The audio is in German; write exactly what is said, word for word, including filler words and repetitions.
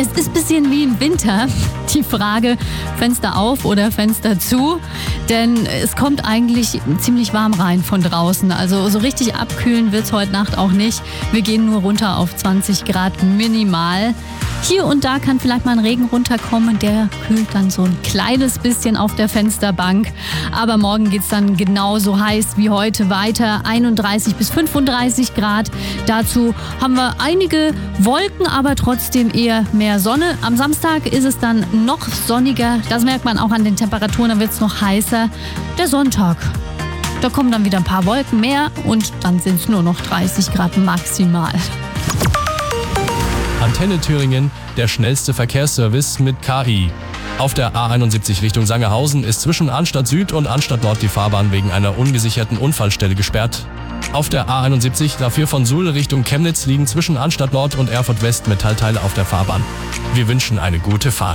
Es ist ein bisschen wie im Winter. Die Frage, Fenster auf oder Fenster zu. Denn es kommt eigentlich ziemlich warm rein von draußen. Also so richtig abkühlen wird es heute Nacht auch nicht. Wir gehen nur runter auf zwanzig Grad minimal. Hier und da kann vielleicht mal ein Regen runterkommen. Der kühlt dann so ein kleines bisschen auf der Fensterbank. Aber morgen geht es dann genauso heiß wie heute weiter. einunddreißig bis fünfunddreißig Grad. Dazu haben wir einige Wolken, aber trotzdem eher mehr Sonne. Am Samstag ist es dann noch sonniger. Das merkt man auch an den Temperaturen. Da wird es noch heißer. Der Sonntag, da kommen dann wieder ein paar Wolken mehr und dann sind es nur noch dreißig Grad maximal. Antenne Thüringen, der schnellste Verkehrsservice mit K I. Auf der A einundsiebzig Richtung Sangerhausen ist zwischen Arnstadt Süd und Arnstadt Nord die Fahrbahn wegen einer ungesicherten Unfallstelle gesperrt. Auf der A einundsiebzig, dafür von Suhl Richtung Chemnitz, liegen zwischen Arnstadt Nord und Erfurt West Metallteile auf der Fahrbahn. Wir wünschen eine gute Fahrt.